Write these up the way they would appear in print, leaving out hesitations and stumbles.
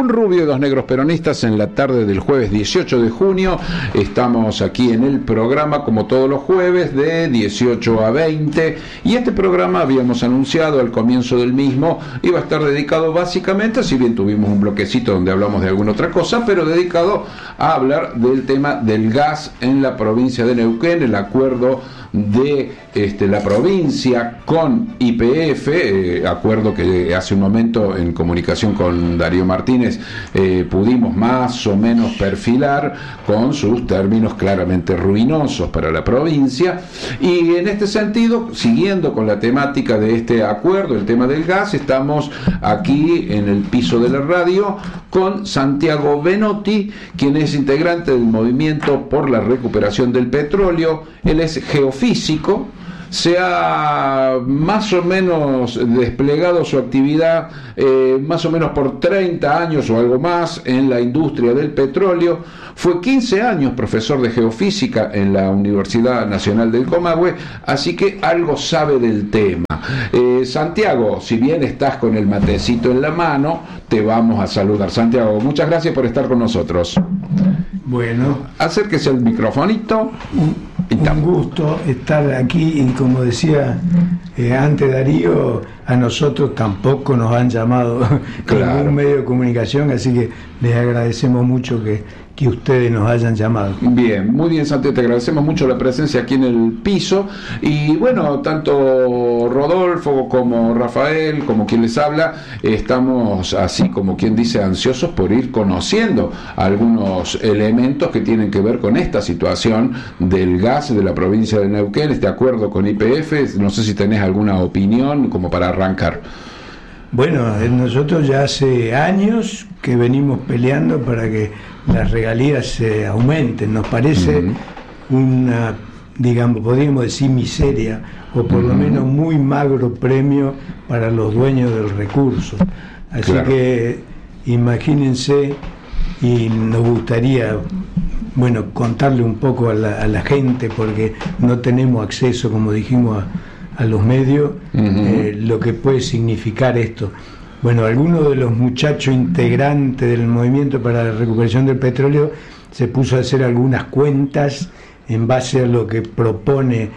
Ramón Rubio y Dos Negros Peronistas en la tarde del jueves 18 de junio. Estamos aquí en el programa como todos los jueves de 18 a 20 y este programa habíamos anunciado al comienzo del mismo iba a estar dedicado básicamente, si bien tuvimos un bloquecito donde hablamos de alguna otra cosa, pero dedicado a hablar del tema del gas en la provincia de Neuquén, el acuerdo de la provincia con YPF, acuerdo que hace un momento en comunicación con Darío Martínez pudimos más o menos perfilar con sus términos claramente ruinosos para la provincia, y en este sentido, siguiendo con la temática de este acuerdo, el tema del gas, estamos aquí en el piso de la radio con Santiago Benotti, quien es integrante del Movimiento por la Recuperación del Petróleo. Él es geofísico, se ha más o menos desplegado su actividad más o menos por 30 años o algo más en la industria del petróleo. Fue 15 años profesor de geofísica en la Universidad Nacional del Comahue, así que algo sabe del tema. Santiago, si bien estás con el matecito en la mano, te vamos a saludar. Santiago, muchas gracias por estar con nosotros. Bueno, acérquese al microfonito. Un gusto estar aquí, y como decía antes Darío, a nosotros tampoco nos han llamado ningún medio de comunicación, así que les agradecemos mucho que ustedes nos hayan llamado. Bien, muy bien, Santiago, te agradecemos mucho la presencia aquí en el piso, y bueno, tanto Rodolfo como Rafael, como quien les habla, estamos así como quien dice ansiosos por ir conociendo algunos elementos que tienen que ver con esta situación del gas de la provincia de Neuquén, este acuerdo con YPF. No sé si tenés alguna opinión como para arrancar. Bueno, nosotros ya hace años que venimos peleando para que las regalías se aumenten. Nos parece una, digamos, podríamos decir miseria, o por lo menos muy magro premio para los dueños del recurso. Así que imagínense, y nos gustaría, bueno, contarle un poco a la gente, porque no tenemos acceso, como dijimos, a los medios, lo que puede significar esto. Bueno, algunos de los muchachos integrantes del Movimiento para la Recuperación del Petróleo se puso a hacer algunas cuentas en base a lo que propone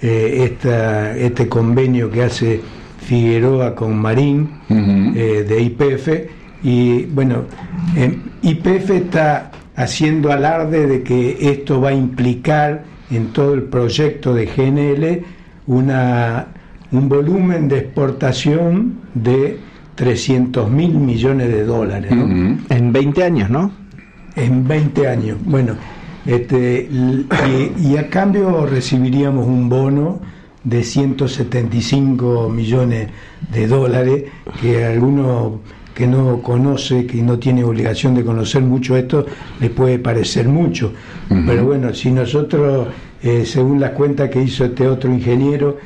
este convenio que hace Figueroa con Marín de YPF, y bueno, YPF está haciendo alarde de que esto va a implicar en todo el proyecto de GNL un volumen de exportación de 300.000 millones de dólares, ¿no? En 20 años, ¿no? En 20 años. Bueno, y a cambio recibiríamos un bono de 175 millones de dólares, que alguno que no conoce, que no tiene obligación de conocer mucho esto, le puede parecer mucho. Pero bueno, si nosotros, según las cuentas que hizo este otro ingeniero,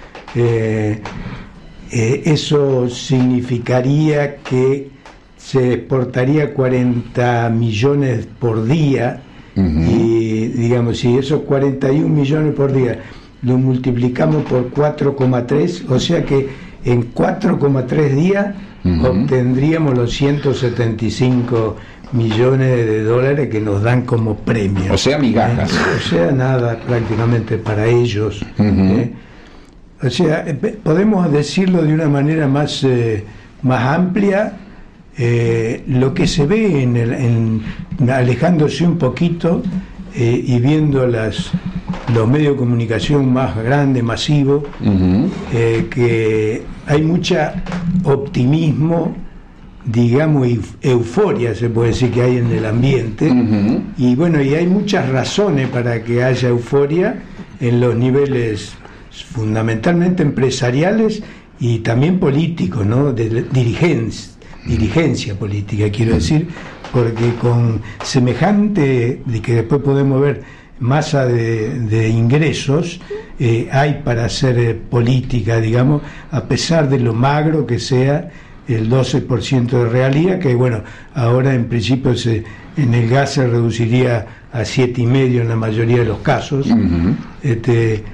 eso significaría que se exportaría 40 millones por día, y digamos, si esos 41 millones por día lo multiplicamos por 4,3, o sea que en 4,3 días obtendríamos los 175 millones de dólares que nos dan como premio. O sea, migajas. O sea, nada prácticamente para ellos. O sea, podemos decirlo de una manera más amplia. Lo que se ve alejándose un poquito y viendo los medios de comunicación más grandes, masivos, que hay mucha optimismo, digamos, euforia, se puede decir, que hay en el ambiente, y bueno, y hay muchas razones para que haya euforia en los niveles fundamentalmente empresariales y también políticos, ¿no? De dirigencia política, quiero decir, porque con semejante, de que después podemos ver, masa de ingresos, hay para hacer política, digamos, a pesar de lo magro que sea el 12% de realía, que bueno, ahora en principio en el gas se reduciría a 7,5 en la mayoría de los casos.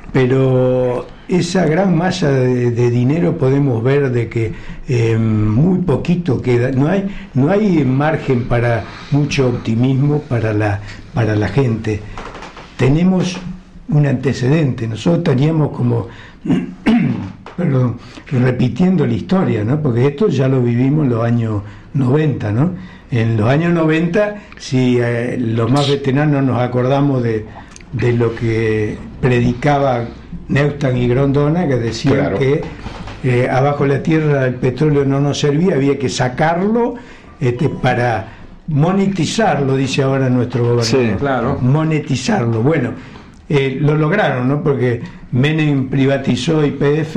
pero esa gran masa de dinero podemos ver de que muy poquito queda, no hay margen para mucho optimismo para la gente. Tenemos un antecedente, nosotros estaríamos como perdón, repitiendo la historia, ¿no? Porque esto ya lo vivimos en los años 90, ¿no? En los años 90, si los más veteranos nos acordamos de lo que predicaba Neustadt y Grondona, que decían claro. que abajo de la tierra el petróleo no nos servía, había que sacarlo para monetizarlo, dice ahora nuestro gobernador. Sí, claro. Monetizarlo. Bueno, lo lograron, ¿no? Porque Menem privatizó YPF,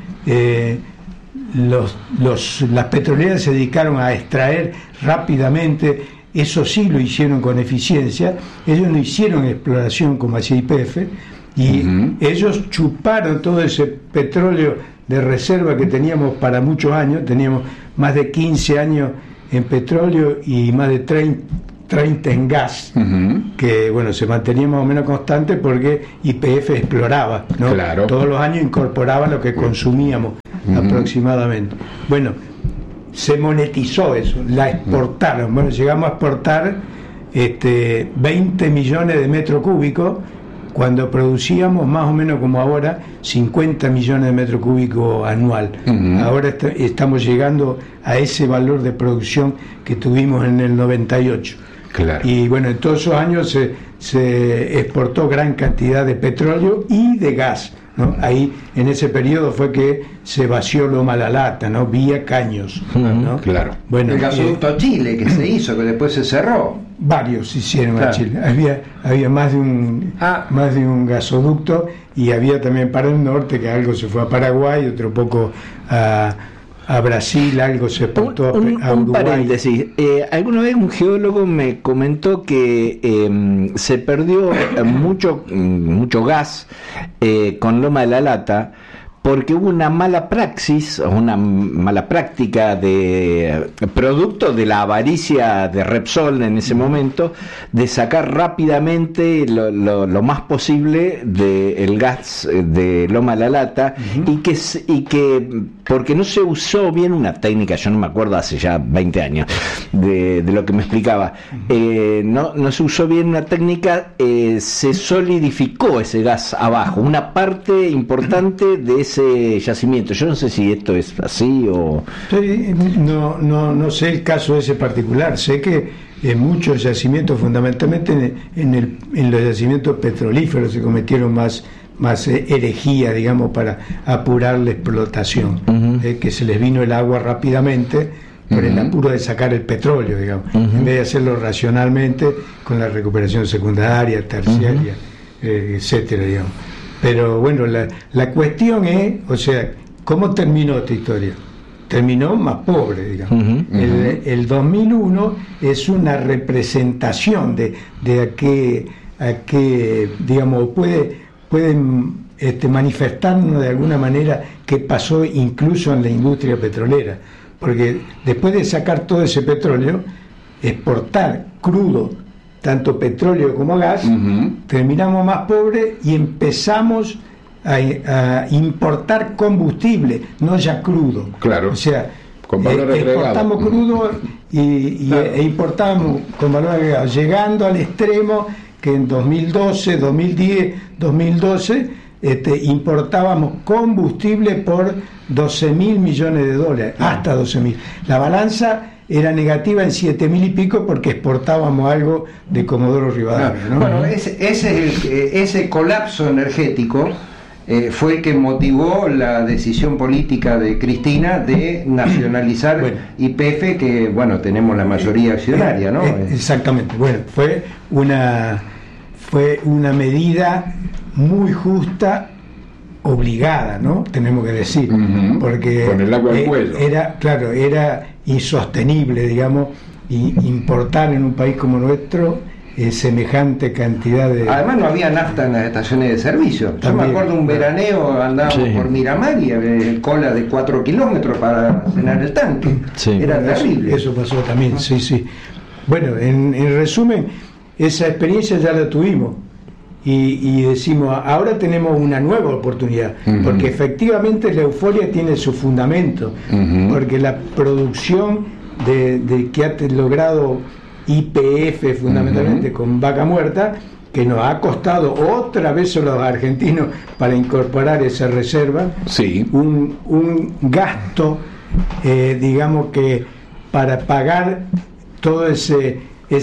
las petroleras se dedicaron a extraer rápidamente, eso sí lo hicieron con eficiencia, ellos no hicieron exploración como hacía YPF, y ellos chuparon todo ese petróleo de reserva que teníamos para muchos años, teníamos más de 15 años en petróleo y más de 30 en gas, que bueno, se mantenía más o menos constante porque YPF exploraba, ¿no? Claro. Todos los años incorporaba lo que consumíamos aproximadamente. Bueno, se monetizó eso, la exportaron. Bueno, llegamos a exportar 20 millones de metros cúbicos cuando producíamos más o menos como ahora 50 millones de metros cúbicos anual. Ahora estamos llegando a ese valor de producción que tuvimos en el 98. Claro. Y bueno, en todos esos años se exportó gran cantidad de petróleo y de gas, ¿no? Ahí en ese periodo fue que se vació Loma La Lata, ¿no? Vía Caños, ¿no? Claro. Bueno, el gasoducto a Chile que se hizo, que después se cerró. Varios se hicieron a Chile. Había más de un gasoducto, y había también para el norte, que algo se fue a Paraguay, otro poco a Brasil, algo se exportó a Uruguay. Un paréntesis, alguna vez un geólogo me comentó que se perdió mucho gas con Loma de la Lata, porque hubo una mala praxis, una mala práctica de producto de la avaricia de Repsol en ese momento, de sacar rápidamente lo más posible del gas de Loma de la Lata, y que porque no se usó bien una técnica, yo no me acuerdo, hace ya 20 años de lo que me explicaba, no se usó bien una técnica, se solidificó ese gas abajo, una parte importante de ese yacimiento. Yo no sé si esto es así o... Sí, no sé el caso ese particular. Sé que en muchos yacimientos, fundamentalmente en los yacimientos petrolíferos, se cometieron más herejía, digamos, para apurar la explotación, que se les vino el agua rápidamente por el apuro de sacar el petróleo, digamos, en vez de hacerlo racionalmente con la recuperación secundaria, terciaria, etcétera, digamos. Pero bueno, la cuestión es, o sea, ¿cómo terminó esta historia? Terminó más pobre, digamos. El 2001 es una representación de a qué digamos, pueden manifestarnos de alguna manera qué pasó incluso en la industria petrolera. Porque después de sacar todo ese petróleo, exportar crudo, tanto petróleo como gas, terminamos más pobres y empezamos a importar combustible, no ya crudo. Claro. O sea, con valor agregado. Exportamos crudo e importamos con valor agregado, llegando al extremo que en 2012, 2010, 2012 importábamos combustible por $12.000 millones, hasta $12.000. La balanza era negativa en 7.000 y pico porque exportábamos algo de Comodoro Rivadavia, ¿no? Bueno, ese colapso energético fue el que motivó la decisión política de Cristina de nacionalizar YPF, que bueno, tenemos la mayoría accionaria, ¿no? Exactamente. Bueno, fue una medida muy justa, obligada, ¿no? Tenemos que decir, porque con el agua al cuello. Era insostenible, digamos, importar en un país como nuestro semejante cantidad de... Además no había nafta en las estaciones de servicio. También, yo me acuerdo un veraneo, andábamos por Miramar y había cola de 4 kilómetros para llenar el tanque. Era terrible. Eso pasó también, sí. Bueno, en resumen, esa experiencia ya la tuvimos. y decimos, ahora tenemos una nueva oportunidad, porque efectivamente la euforia tiene su fundamento, porque la producción de que ha logrado YPF fundamentalmente con Vaca Muerta, que nos ha costado otra vez a los argentinos para incorporar esa reserva, sí, un gasto, digamos que para pagar todo ese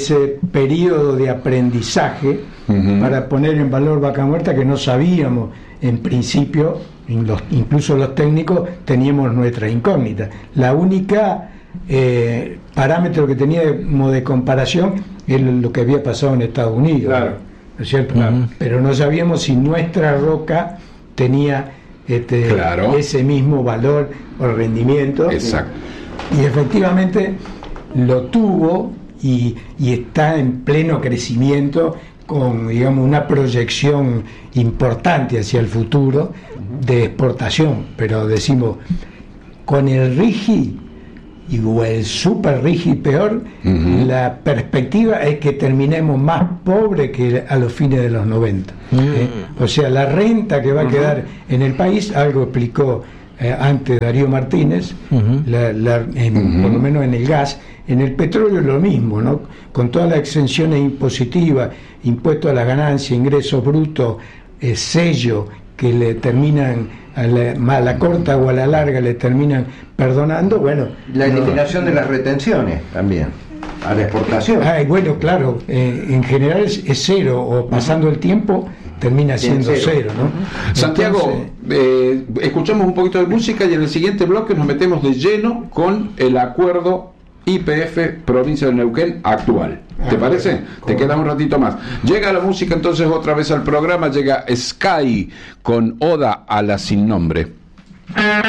periodo de aprendizaje, para poner en valor Vaca Muerta, que no sabíamos en principio, incluso los técnicos teníamos nuestra incógnita. La única parámetro que teníamos de comparación es lo que había pasado en Estados Unidos, claro, ¿no es cierto? Pero no sabíamos si nuestra roca tenía claro, ese mismo valor o rendimiento. Exacto. Y efectivamente lo tuvo y está en pleno crecimiento, con, digamos, una proyección importante hacia el futuro de exportación. Pero decimos, con el RIGI o el super RIGI peor, la perspectiva es que terminemos más pobres que a los fines de los 90. O sea, la renta que va a quedar en el país, algo explicó antes Darío Martínez, por lo menos en el gas. En el petróleo lo mismo, ¿no? Con todas las exenciones impositivas, impuesto a la ganancia, ingresos brutos, sello que le terminan a la corta o a la larga le terminan perdonando, bueno. La eliminación de las retenciones también a la exportación. Bueno, claro, en general es cero, o pasando el tiempo termina siendo cero, ¿no? Santiago, escuchamos un poquito de música y en el siguiente bloque nos metemos de lleno con el acuerdo YPF Provincia de Neuquén actual. ¿Te parece? Te queda un ratito más. Llega la música entonces otra vez al programa, llega Sky con Oda a la Sin Nombre.